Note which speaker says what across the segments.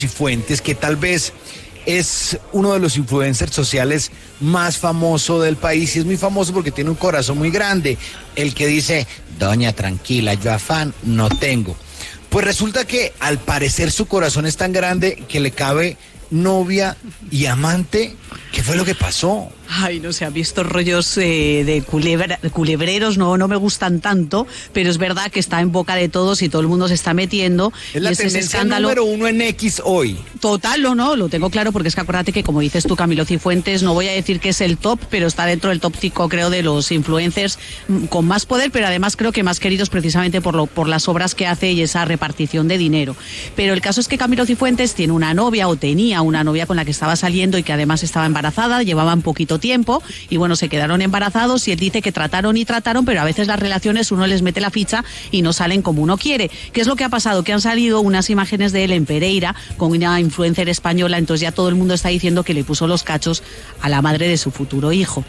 Speaker 1: Cifuentes, que tal vez es uno de los influencers sociales más famoso del país, y es muy famoso porque tiene un corazón muy grande, el que dice: doña, tranquila, yo afán no tengo. Pues resulta que al parecer su corazón es tan grande que le cabe novia y amante. ¿Qué fue lo que pasó?
Speaker 2: Ay, no sé, han visto rollos de culebreros, no me gustan tanto, pero es verdad que está en boca de todos y todo el mundo se está metiendo.
Speaker 1: Es la tendencia escándalo número uno en X hoy.
Speaker 2: Total, no, lo tengo claro, porque es que acuérdate que, como dices tú, Camilo Cifuentes, no voy a decir que es el top, pero está dentro del top 5, creo, de los influencers con más poder, pero además creo que más queridos precisamente por las obras que hace y esa repartición de dinero. Pero el caso es que Camilo Cifuentes tiene una novia, o tenía una novia con la que estaba saliendo y que además estaba embarazada, llevaban poquito tiempo y bueno, se quedaron embarazados, y él dice que trataron, pero a veces las relaciones uno les mete la ficha y no salen como uno quiere. ¿Qué es lo que ha pasado? Que han salido unas imágenes de él en Pereira con una influencer española, entonces ya todo el mundo está diciendo que le puso los cachos a la madre de su futuro hijo.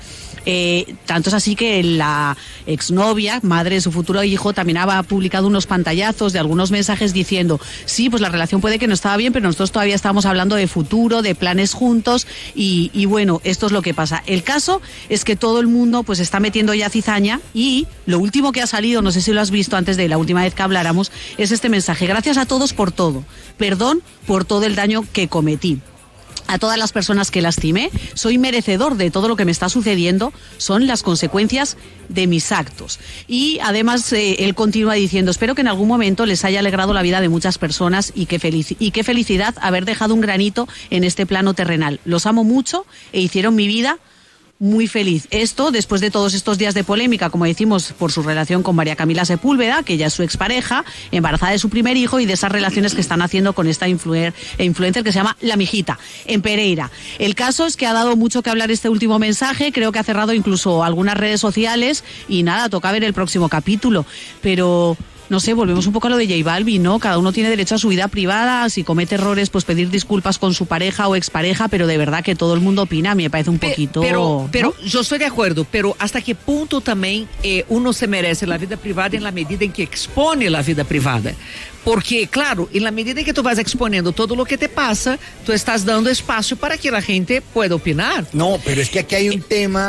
Speaker 2: Tanto es así que la exnovia, madre de su futuro hijo, también ha publicado unos pantallazos de algunos mensajes diciendo: sí, pues la relación puede que no estaba bien, pero nosotros todavía estamos hablando de futuro, de planes juntos, y bueno, esto es lo que pasa. El caso es que todo el mundo pues está metiendo ya cizaña, y lo último que ha salido, no sé si lo has visto antes de la última vez que habláramos, es este mensaje: gracias a todos por todo, perdón por todo el daño que cometí. A todas las personas que lastimé, soy merecedor de todo lo que me está sucediendo, son las consecuencias de mis actos. Y además él continúa diciendo: espero que en algún momento les haya alegrado la vida de muchas personas, y qué felicidad haber dejado un granito en este plano terrenal. Los amo mucho e hicieron mi vida muy feliz. Esto después de todos estos días de polémica, como decimos, por su relación con María Camila Sepúlveda, que ya es su expareja, embarazada de su primer hijo, y de esas relaciones que están haciendo con esta influencer que se llama La Mijita, en Pereira. El caso es que ha dado mucho que hablar este último mensaje, creo que ha cerrado incluso algunas redes sociales, y nada, toca ver el próximo capítulo. Pero no sé, volvemos un poco a lo de J Balvin, ¿no? Cada uno tiene derecho a su vida privada, si comete errores, pues pedir disculpas con su pareja o expareja, pero de verdad que todo el mundo opina, a mí me parece un poquito...
Speaker 3: Pero yo estoy de acuerdo, pero ¿hasta qué punto también uno se merece la vida privada en la medida en que expone la vida privada? Porque, claro, en la medida en que tú vas exponiendo todo lo que te pasa, tú estás dando espacio para que la gente pueda opinar.
Speaker 1: No, pero es que aquí hay un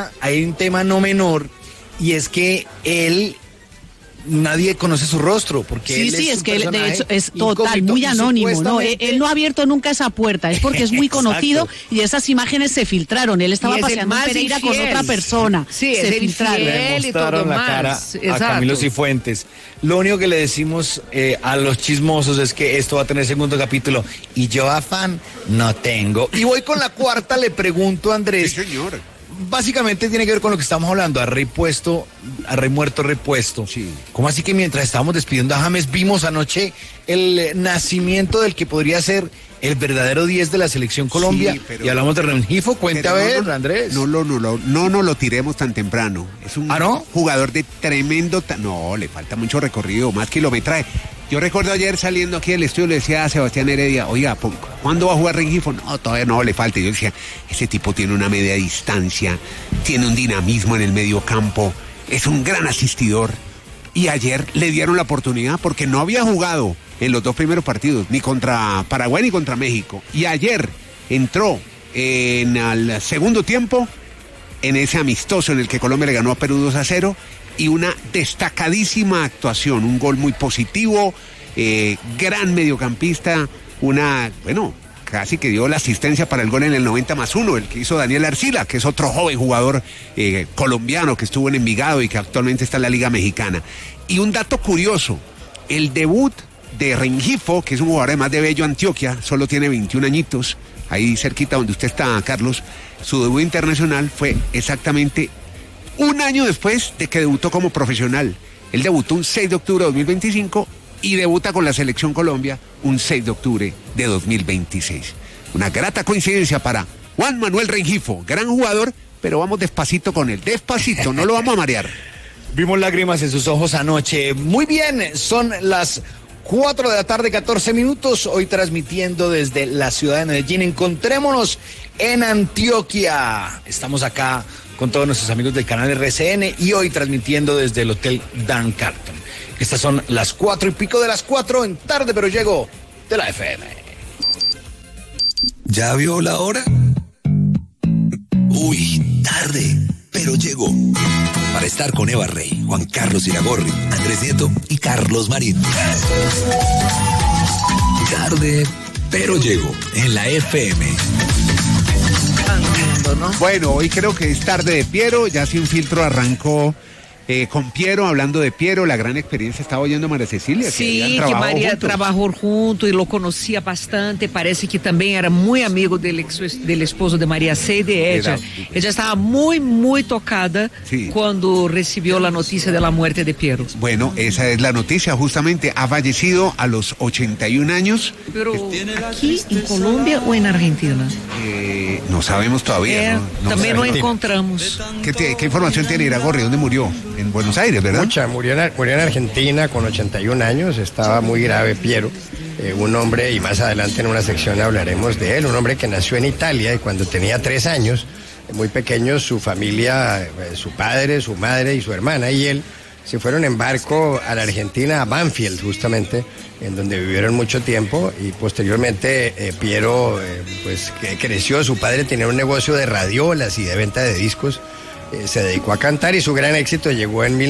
Speaker 1: tema no menor, y es que él... nadie conoce su rostro, porque
Speaker 2: sí, es que él, de hecho, es total, muy anónimo, ¿no? Él no ha abierto nunca esa puerta, es porque es muy conocido y esas imágenes se filtraron. Él estaba paseando en Pereira con otra persona.
Speaker 3: Sí,
Speaker 2: se filtraron.
Speaker 1: Le mostraron la cara a Camilo Cifuentes. Lo único que le decimos a los chismosos es que esto va a tener segundo capítulo, y yo afán no tengo. Y voy con la cuarta, le pregunto a Andrés.
Speaker 4: Sí, señor.
Speaker 1: Básicamente tiene que ver con lo que estamos hablando, a rey muerto, repuesto.
Speaker 4: Sí.
Speaker 1: ¿Cómo así que mientras estábamos despidiendo a James vimos anoche el nacimiento del que podría ser el verdadero 10 de la selección Colombia? Sí, y hablamos de Rengifo, cuente a ver, Andrés.
Speaker 4: No lo tiremos tan temprano. Es un jugador de tremendo... No, le falta mucho recorrido, más kilometraje. Yo recuerdo ayer saliendo aquí del estudio, le decía a Sebastián Heredia: oiga, ¿cuándo va a jugar Rengifo? No, todavía no, le falta. Y yo decía, ese tipo tiene una media distancia, tiene un dinamismo en el medio campo, es un gran asistidor. Y ayer le dieron la oportunidad porque no había jugado en los dos primeros partidos, ni contra Paraguay ni contra México. Y ayer entró en el segundo tiempo, en ese amistoso en el que Colombia le ganó a Perú 2-0, y una destacadísima actuación, un gol muy positivo, gran mediocampista, casi que dio la asistencia para el gol en el 90+1, el que hizo Daniel Arcila, que es otro joven jugador colombiano que estuvo en Envigado y que actualmente está en la Liga Mexicana. Y un dato curioso, el debut de Rengifo, que es un jugador además de Bello, Antioquia, solo tiene 21 añitos, ahí cerquita donde usted está, Carlos, su debut internacional fue exactamente un año después de que debutó como profesional. Él debutó un 6 de octubre de 2025 y debuta con la Selección Colombia un 6 de octubre de 2026. Una grata coincidencia para Juan Manuel Rengifo, gran jugador, pero vamos despacito con él, despacito, no lo vamos a marear.
Speaker 1: Vimos lágrimas en sus ojos anoche. Muy bien, son las 4 de la tarde, 14 minutos, hoy transmitiendo desde la ciudad de Medellín. Encontrémonos en Antioquia. Estamos acá con todos nuestros amigos del canal RCN y hoy transmitiendo desde el Hotel Dan Carton. Estas son las 4 y pico de las 4 en Tarde Pero Llego de la FM.
Speaker 5: ¿Ya vio la hora? Uy, tarde, pero llegó. Para estar con Eva Rey, Juan Carlos Iragorri, Andrés Nieto y Carlos Marín. Tarde, pero llegó en la FM.
Speaker 4: Bueno, hoy creo que es tarde de Piero, ya Sin Filtro arrancó con Piero, hablando de Piero, la gran experiencia. Estaba oyendo a María Cecilia.
Speaker 3: Sí, que María trabajó junto y lo conocía bastante. Parece que también era muy amigo del esposo de María Seide. Ella estaba muy, muy tocada cuando recibió la noticia de la muerte de Piero.
Speaker 4: Bueno, esa es la noticia, justamente. Ha fallecido a los 81 años.
Speaker 3: Pero, ¿aquí en Colombia o en Argentina?
Speaker 4: No sabemos todavía. No
Speaker 3: también lo encontramos.
Speaker 4: ¿Qué información tiene Iragorri? ¿Dónde murió? En Buenos Aires, ¿verdad?
Speaker 6: Murió en Argentina con 81 años, estaba muy grave Piero, un hombre, y más adelante en una sección hablaremos de él, un hombre que nació en Italia y cuando tenía 3 años, muy pequeños, su familia, su padre, su madre y su hermana y él se fueron en barco a la Argentina, a Banfield justamente, en donde vivieron mucho tiempo y posteriormente Piero creció, su padre tenía un negocio de radiolas y de venta de discos. Se dedicó a cantar y su gran éxito llegó en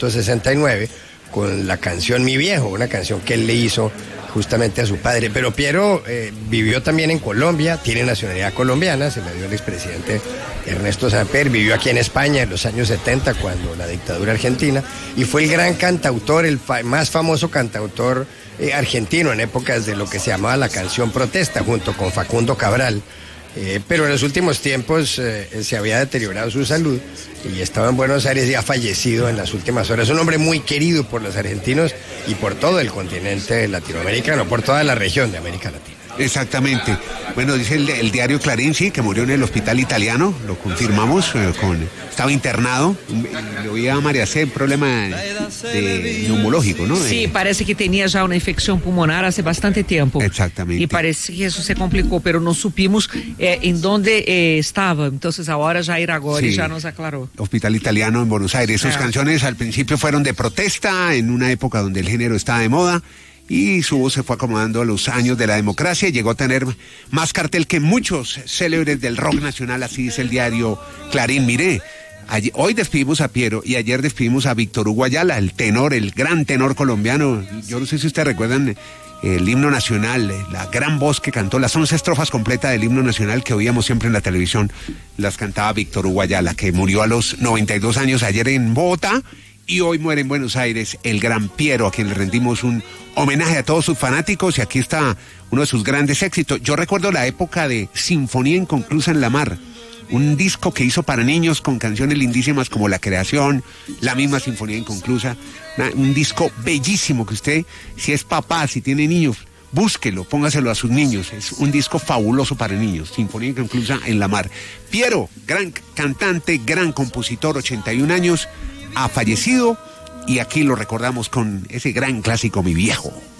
Speaker 6: 1969 con la canción Mi Viejo, una canción que él le hizo justamente a su padre. Pero Piero vivió también en Colombia, tiene nacionalidad colombiana, se la dio el expresidente Ernesto Samper, vivió aquí en España en los años 70 cuando la dictadura argentina y fue el gran cantautor, más famoso cantautor argentino en épocas de lo que se llamaba la canción protesta junto con Facundo Cabral. Pero en los últimos tiempos se había deteriorado su salud y estaba en Buenos Aires y ha fallecido en las últimas horas. Un hombre muy querido por los argentinos y por todo el continente latinoamericano, por toda la región de América Latina.
Speaker 4: Exactamente. Bueno, dice el diario Clarín, sí, que murió en el hospital italiano, lo confirmamos, estaba internado, le oía a María C, problema neumológico, ¿no?
Speaker 3: Sí, parece que tenía ya una infección pulmonar hace bastante tiempo.
Speaker 4: Exactamente.
Speaker 3: Y parece que eso se complicó, pero no supimos en dónde estaba, entonces ahora ya Iragorri ya nos aclaró.
Speaker 4: Hospital italiano en Buenos Aires. Sus canciones al principio fueron de protesta, en una época donde el género estaba de moda, y su voz se fue acomodando a los años de la democracia y llegó a tener más cartel que muchos célebres del rock nacional, así dice el diario Clarín. Mire, hoy despedimos a Piero y ayer despedimos a Víctor Hugo Ayala, el tenor, el gran tenor colombiano. Yo no sé si ustedes recuerdan el himno nacional, la gran voz que cantó, las 11 estrofas completas del himno nacional que oíamos siempre en la televisión, las cantaba Víctor Hugo Ayala, que murió a los 92 años ayer en Bogotá. Y hoy muere en Buenos Aires el gran Piero, a quien le rendimos un homenaje a todos sus fanáticos. Y aquí está uno de sus grandes éxitos. Yo recuerdo la época de Sinfonía Inconclusa en la Mar, un disco que hizo para niños con canciones lindísimas como La Creación, la misma Sinfonía Inconclusa. Un disco bellísimo que usted, si es papá, si tiene niños, búsquelo, póngaselo a sus niños. Es un disco fabuloso para niños, Sinfonía Inconclusa en la Mar. Piero, gran cantante, gran compositor, 81 años, ha fallecido y aquí lo recordamos con ese gran clásico Mi Viejo.